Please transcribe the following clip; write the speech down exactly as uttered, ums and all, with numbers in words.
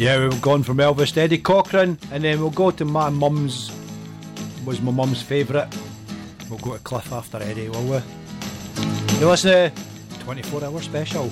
Yeah, we've gone from Elvis to Eddie Cochran, and then we'll go to my mum's, was my mum's favourite. We'll go to Cliff after Eddie, will we? You listen to twenty-four hour special.